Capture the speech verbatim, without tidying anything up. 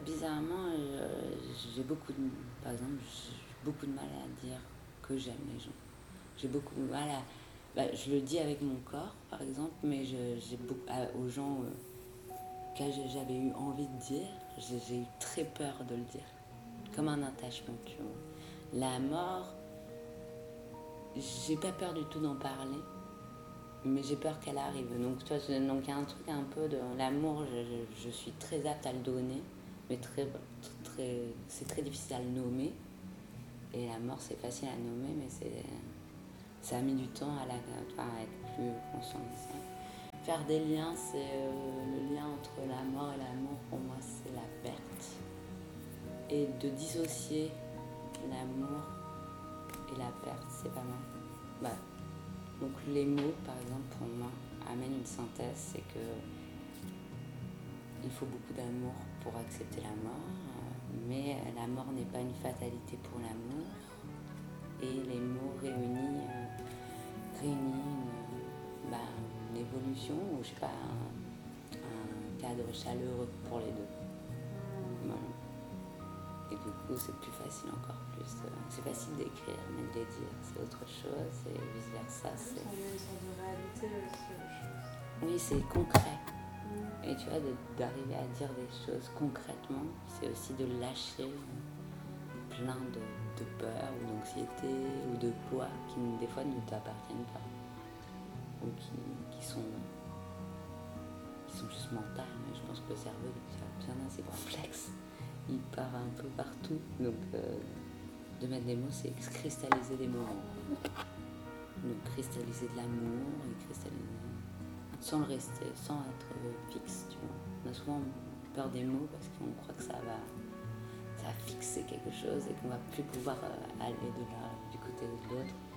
bizarrement, euh, j'ai beaucoup de... Par exemple, j'ai beaucoup de mal à dire que j'aime les gens. J'ai beaucoup de mal à... Bah, je le dis avec mon corps, par exemple, mais je, j'ai beaucoup... à- aux gens euh, que j'avais eu envie de dire, j'ai, j'ai eu très peur de le dire. Comme un attachement, tu vois. La mort, j'ai pas peur du tout d'en parler, mais j'ai peur qu'elle arrive. Donc, toi, donc il y a un truc un peu de l'amour, je, je, je suis très apte à le donner, mais très, très, c'est très difficile à le nommer. Et la mort, c'est facile à nommer, mais c'est, ça a mis du temps à, la, à être plus conscient de ça. Faire des liens, c'est euh, le lien entre la mort et l'amour, pour moi, c'est la perte. Et de dissocier l'amour et la perte, c'est pas mal. Bah, donc les mots, par exemple, pour moi, amènent une synthèse, c'est que il faut beaucoup d'amour pour accepter la mort, mais la mort n'est pas une fatalité pour l'amour. Et les mots réunis, euh, réunis une, bah, une évolution, ou je sais pas, un, un cadre chaleureux pour les deux. Voilà. Et du coup, c'est plus facile encore plus. Euh, c'est facile d'écrire, mais de les dire, c'est autre chose, et vice versa. C'est une sorte de réalité aussi, aux choses. Oui, c'est concret. Mm. Et tu vois, de, d'arriver à dire des choses concrètement, c'est aussi de lâcher plein de, de peur ou d'anxiété ou de poids qui, des fois, ne t'appartiennent pas. Ou qui, qui sont qui sont juste mentales, mais je pense que le cerveau est bien assez complexe. Il part un peu partout, donc euh, de mettre des mots, c'est cristalliser des moments. Donc cristalliser de l'amour et cristalliser sans le rester, sans être fixe, tu vois. On a souvent peur des mots parce qu'on croit que ça va, ça va fixer quelque chose et qu'on va plus pouvoir aller de là, du côté de l'autre.